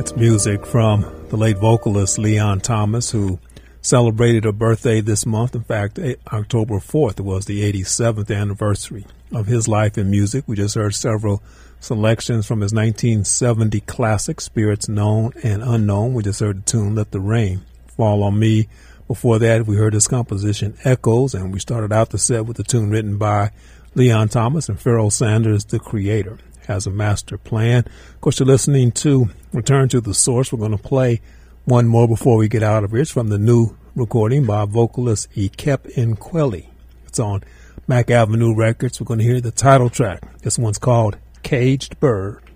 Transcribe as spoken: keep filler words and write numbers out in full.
Music from the late vocalist Leon Thomas, who celebrated a birthday this month. In fact, October fourth was the eighty-seventh anniversary of his life in music. We just heard several selections from his nineteen seventy classic, Spirits Known and Unknown. We just heard the tune Let the Rain Fall on Me. Before that, we heard his composition Echoes, and we started out the set with the tune written by Leon Thomas and Pharoah Sanders, The Creator Has a Master Plan. Of course, you're listening to Return to the Source. We're going to play one more before we get out of here. It's from the new recording by vocalist Ekep Nkweli. It's on Mac Avenue Records. We're going to hear the title track. This one's called Caged Bird.